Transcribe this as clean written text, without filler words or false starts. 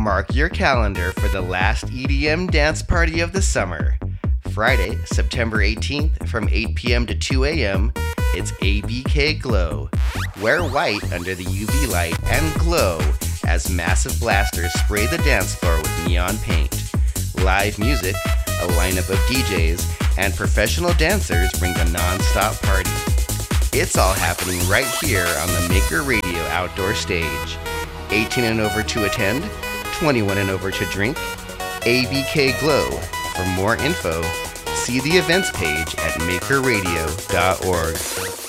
Mark your calendar for the last EDM dance party of the summer. Friday, September 18th from 8 p.m. to 2 a.m., it's ABK Glow. Wear white under the UV light and glow as massive blasters spray the dance floor with neon paint. Live music, a lineup of DJs, and professional dancers bring the non-stop party. It's all happening right here on the Maker Radio outdoor stage. 18 and over to attend, 21 and over to drink. ABK Glow. For more info, see the events page at makerradio.org.